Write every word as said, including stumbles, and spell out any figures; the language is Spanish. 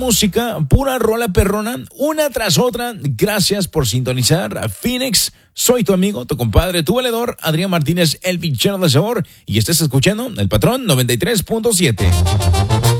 música, pura rola perrona, una tras otra. Gracias por sintonizar a Phoenix. Soy tu amigo, tu compadre, tu valedor, Adrián Martínez, el pinchero de sabor. Y estás escuchando El Patrón noventa y tres punto siete.